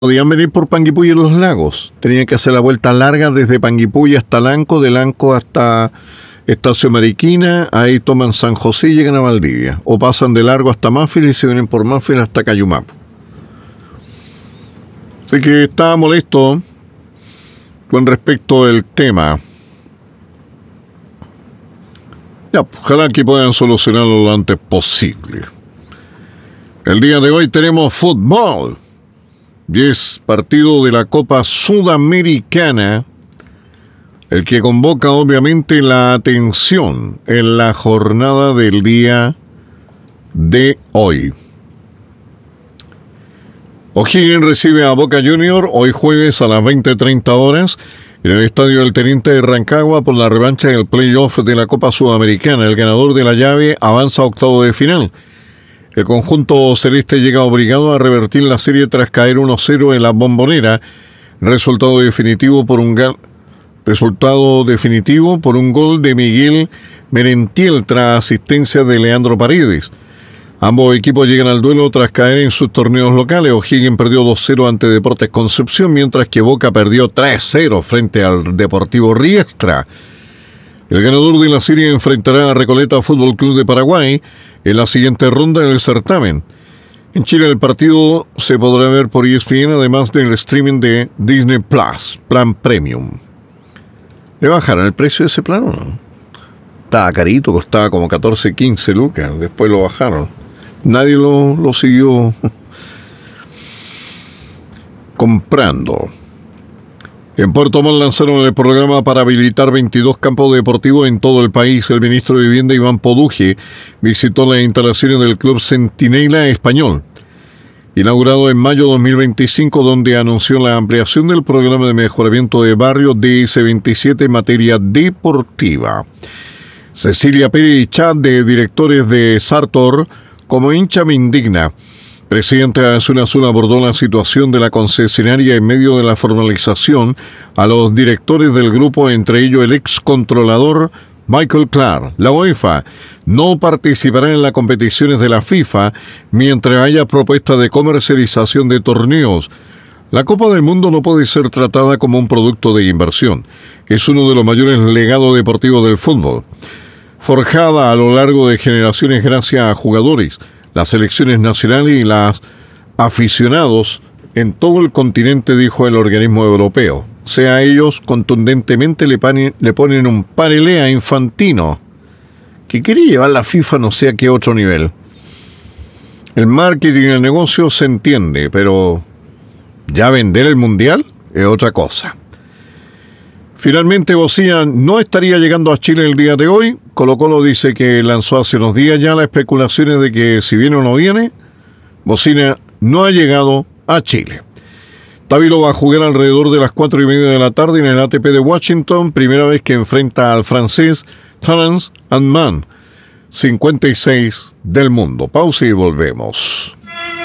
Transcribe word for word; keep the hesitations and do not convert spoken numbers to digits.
Podían venir por Panguipulli y Los Lagos. Tenían que hacer la vuelta larga desde Panguipulli hasta Lanco, de Lanco hasta Estación Mariquina, ahí toman San José y llegan a Valdivia. O pasan de largo hasta Manfield y se vienen por Manfield hasta Cayumapo. Así que estaba molesto con respecto al tema. Ya, ojalá que puedan solucionarlo lo antes posible. El día de hoy tenemos fútbol. Y es partido de la Copa Sudamericana, el que convoca obviamente la atención en la jornada del día de hoy. O'Higgins recibe a Boca Juniors hoy jueves a las veinte treinta horas en el Estadio del Teniente de Rancagua por la revancha del playoff de la Copa Sudamericana. El ganador de la llave avanza a octavo de final. El conjunto celeste llega obligado a revertir la serie tras caer uno cero en la Bombonera. Resultado definitivo por un gol, resultado definitivo por un gol de Miguel Merentiel tras asistencia de Leandro Paredes. Ambos equipos llegan al duelo tras caer en sus torneos locales. O'Higgins perdió dos cero ante Deportes Concepción, mientras que Boca perdió tres cero frente al Deportivo Riestra. El ganador de la serie enfrentará a Recoleta Fútbol Club de Paraguay en la siguiente ronda del certamen. En Chile el partido se podrá ver por E S P N, además del streaming de Disney Plus, Plan Premium. ¿Le bajarán el precio de ese plan o no? Estaba carito, costaba como catorce, quince lucas, después lo bajaron. Nadie lo, lo siguió comprando. En Puerto Montt lanzaron el programa para habilitar veintidós campos deportivos en todo el país. El ministro de Vivienda, Iván Poduje, visitó las instalaciones del Club Centinela Español, inaugurado en mayo de dos mil veinticinco, donde anunció la ampliación del programa de mejoramiento de barrio D S veintisiete en materia deportiva. Cecilia Pérez Chat, de directores de Sartor, como hincha me indigna. Presidente Azul Azul abordó la situación de la concesionaria en medio de la formalización a los directores del grupo, entre ellos el ex controlador Michael Clark. La UEFA no participará en las competiciones de la FIFA mientras haya propuesta de comercialización de torneos. La Copa del Mundo no puede ser tratada como un producto de inversión. Es uno de los mayores legados deportivos del fútbol, forjada a lo largo de generaciones gracias a jugadores, las selecciones nacionales y los aficionados en todo el continente, dijo el organismo europeo. O sea, ellos contundentemente le, pane, le ponen un parelé a Infantino, que quería llevar la FIFA no sé a qué otro nivel. El marketing y el negocio se entiende, pero ya vender el mundial es otra cosa. Finalmente, Bocina no estaría llegando a Chile el día de hoy. Colo-Colo dice que lanzó hace unos días ya las especulaciones de que si viene o no viene, Bocina no ha llegado a Chile. Távilo va a jugar alrededor de las cuatro y media de la tarde en el A T P de Washington, primera vez que enfrenta al francés Talence Andman, cincuenta y seis del mundo. Pausa y volvemos.